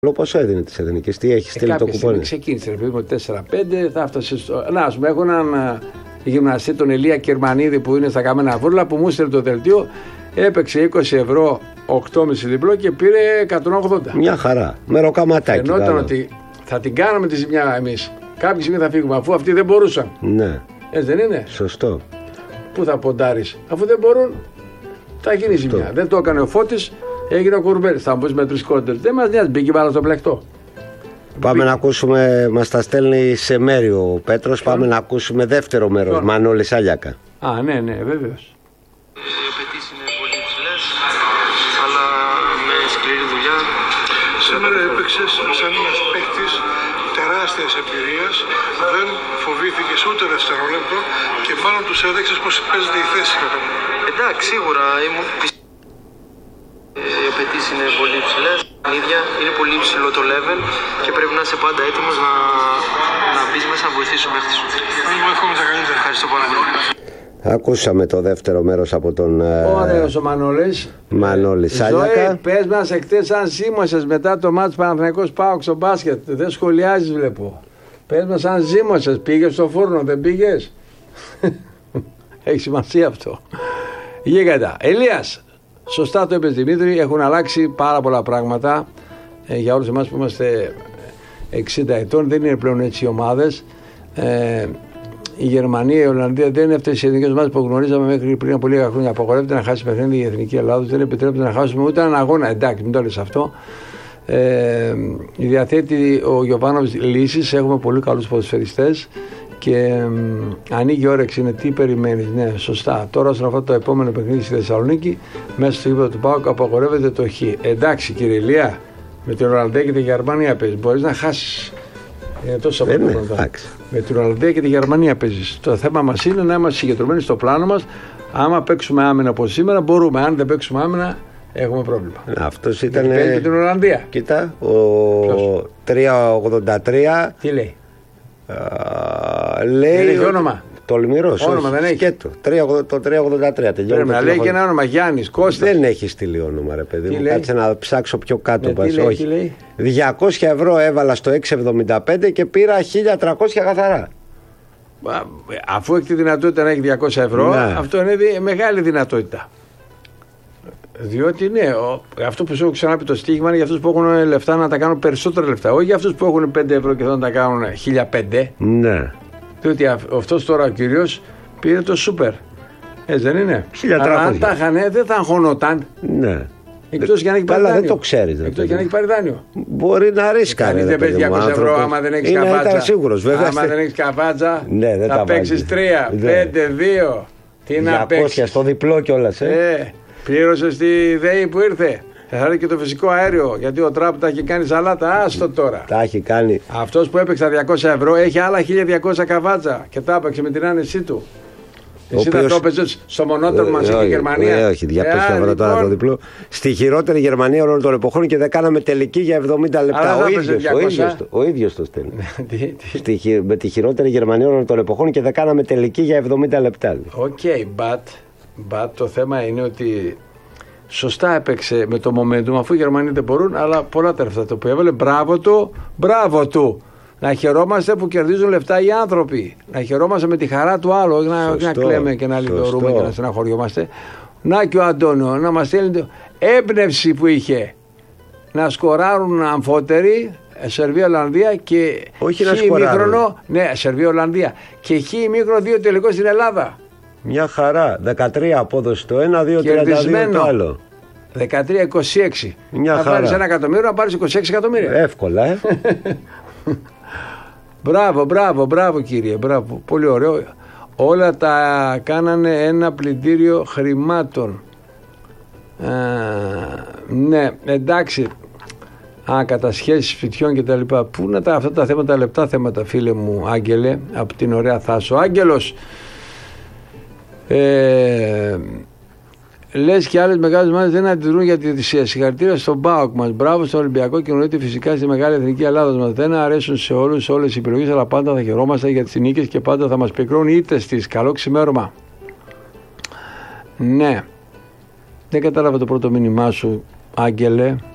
Πόσο έδινε τις εθνικές, τι έχει στείλει το κουπόνι? Ξεκίνησε, παιδί 4-5, θα έφτασε στο. Να, ας πούμε, έχω έναν γυμναστή, τον Ηλία Κερμανίδη, που είναι στα Καμένα Βούρλα, που μου στείλε το δελτίο, έπαιξε 20 ευρώ, 8,5 διπλό και πήρε 180. Μια χαρά, με ροκαματάκι. Φαινόταν ότι θα την κάναμε τη ζημιά εμείς. Κάποια στιγμή θα φύγουμε, αφού αυτοί δεν μπορούσαν. Ναι. Έτσι δεν είναι? Σωστό. Πού θα ποντάρεις, αφού δεν μπορούν, θα γίνει ζημιά. Δεν το έκανε ο Φώτης, έγινε ο Κουρμπέλης. Θα μου πεις με 3 κόντερ. Δεν μας νοιάζει, μπήκε πάρα στο πλεκτό. Πάμε να ακούσουμε, μας τα στέλνει σε μέριο ο Πέτρος. Πάμε να ακούσουμε δεύτερο μέρος. Μανώλη Σάλιακα. Α, ναι, βεβαίως. Οι απαιτήσεις είναι πολύ υψηλές, αλλά με σκληρή δουλειά. Σήμερα έπαιξες σαν ένας παίκτης τεράστιας εμπειρίας, δεν φοβήθηκες ούτε δευτερόλεπτο και μάλλον τους έδειξες πως παίζεται η θέση. Εντάξει, σίγουρα οι απαιτήσεις είναι πολύ υψηλές. Είναι πολύ υψηλό το level και πρέπει να είσαι πάντα έτοιμος να μπεις μέσα να βοηθήσεις μέχρι τη σου. Ευχαριστώ πάρα πολύ. Ακούσαμε το δεύτερο μέρος από τον ωραίος ο Μανώλης. Μανώλη Σάλιακα. Ζωή, πες μας εχθές αν ζήμωσες μετά το μάτς Παναθηναϊκός ΠΑΟΚ στο μπάσκετ. Δεν σχολιάζεις, βλέπω. Πες μας αν ζήμωσες, πήγες στο φούρνο, δεν πήγες? Έχει σημασία αυτό. Γίγαντα. Ηλίας, σωστά το είπες Δημήτρη, έχουν αλλάξει πάρα πολλά πράγματα για όλους εμάς που είμαστε 60 ετών, δεν είναι πλέον έτσι οι ομάδες. Η Γερμανία, η Ολλανδία δεν είναι αυτές οι εθνικές ομάδες που γνωρίζαμε μέχρι πριν από λίγα χρόνια. Απαγορεύεται να χάσει παιχνίδι η εθνική Ελλάδα, δεν επιτρέπεται να χάσουμε ούτε έναν αγώνα. Εντάξει, μην το λες αυτό. Διαθέτει ο Γιωβάνοβιτς λύσεις, έχουμε πολύ καλούς ποδοσφαιριστές και ανοίγει όρεξη. Είναι τι περιμένεις? Ναι, σωστά. Τώρα, όσον αφορά το επόμενο παιχνίδι στη Θεσσαλονίκη, μέσα στο γήπεδο του ΠΑΟΚ απαγορεύεται το Χ. Εντάξει, κύριε Ηλία, με την Ολλανδία και τη Γερμανία παίζει. Μπορείς να χάσεις. Είναι τόσο με την Ολλανδία και τη Γερμανία παίζεις. Το θέμα μας είναι να είμαστε συγκεντρωμένοι στο πλάνο μας. Άμα παίξουμε άμυνα όπως σήμερα, μπορούμε. Αν δεν παίξουμε άμυνα, έχουμε πρόβλημα. Αυτός ήταν. Παίζει την Ολλανδία. Κοίτα, ο 383. Τι λέει? Λέει. Έχει όνομα. Τολμηρός. Όνομα δεν έχει. Σκέτο. Το 383. Πρέπει να λέει και ένα όνομα. Γιάννης, Κώστας. Δεν έχει στείλει όνομα, ρε παιδί μου. Κάτσε να ψάξω πιο κάτω. Τι λέει? 200 ευρώ έβαλα στο 675 και πήρα 1.300 καθαρά. Αφού έχει τη δυνατότητα να έχει 200 ευρώ, ναι. Αυτό είναι μεγάλη δυνατότητα. Διότι ναι, αυτό που σου έχω ξαναπεί, το στοίχημα είναι για αυτούς που έχουν λεφτά να τα κάνουν περισσότερα λεφτά. Όχι για αυτούς που έχουν 5 ευρώ και θέλουν να τα κάνουν 1.500. Ναι. Διότι αυτός τώρα ο κύριος πήρε το σούπερ. Έτσι δεν είναι? 1.300. Αλλά αν τα είχανε δεν θα αγχωνόταν. Ναι. Εκτός και αν έχει πάρει δάνειο. Δεν το ξέρεις. Εκτός και αν έχει πάρει δάνειο. Μπορεί να ρίσκαρει. Κανείς δεν παίζει 200 ευρώ άμα δεν έχεις καβάτσα. Ήταν σίγουρος, βέβαια. Άμα δεν έχεις καβάτσα, ναι, θα παίξεις 3, 5, 2. Τι να παίξεις? 200 στο διπλό κιόλας. Πλήρωσες τη ΔΕΗ που ήρθε. Θα έρθει και το φυσικό αέριο. Γιατί ο Τραμπ τα έχει κάνει σαλάτα. Άστο τώρα. Τα έχει κάνει. Αυτός που έπαιξε τα 200 ευρώ έχει άλλα 1.200 καβάτσα και τα έπαιξε με την άνεσή του. Εσύ θα το έπαιζες στο μονότερο μας η Γερμανία. Όχι, 200 ευρώ τώρα το διπλό. Στη χειρότερη Γερμανία όλων των εποχών και δεν κάναμε τελική για 70 λεπτά. Ο ίδιος το στέλνει. Με τη χειρότερη Γερμανία όλων των εποχών και δεν κάναμε τελική για 70 λεπτά. Οκ, but το θέμα είναι ότι σωστά έπαιξε με το momentum, αφού οι Γερμανοί δεν μπορούν, αλλά πολλά τα λεφτά που έβαλε. Μπράβο του. Να χαιρόμαστε που κερδίζουν λεφτά οι άνθρωποι. Να χαιρόμαστε με τη χαρά του άλλου, όχι να κλαίμε και να λιδωρούμε και να στεναχωριόμαστε. Να και ο Αντώνιο να μας στέλνει έμπνευση που είχε να σκοράρουν αμφότεροι, Σερβία-Ολλανδία και χ ημίχρονο. Ναι, Σερβία-Ολλανδία και χ ημίχρονο 2 τελικό στην Ελλάδα. Μια χαρά. 13 απόδοση το ένα, 2-32 το άλλο. 13-26. Μια να πάρεις 1 εκατομμύριο, να πάρεις 26 εκατομμύρια. Εύκολα, Μπράβο κύριε, μπράβο. Πολύ ωραίο. Όλα τα κάνανε ένα πλυντήριο χρημάτων. Ναι, εντάξει. Κατασχέσεις σπιτιών και τα λοιπά. Πού είναι αυτά τα θέματα, λεπτά θέματα, φίλε μου Άγγελε, από την ωραία Θάσο. Άγγελος, λες και άλλες μεγάλες ομάδες δεν αντιδρούν για τη θυσία. Συγχαρητήρια στον ΠΑΟΚ μας. Μπράβο στον Ολυμπιακό και εννοείται φυσικά στη μεγάλη εθνική Ελλάδα μας. Δεν αρέσουν σε όλους όλες οι επιλογές, αλλά πάντα θα χαιρόμαστε για τις νίκες και πάντα θα μας πικρώνουν ήττες της. Καλό ξημέρωμα. Ναι. Δεν κατάλαβα το πρώτο μήνυμά σου, Άγγελε.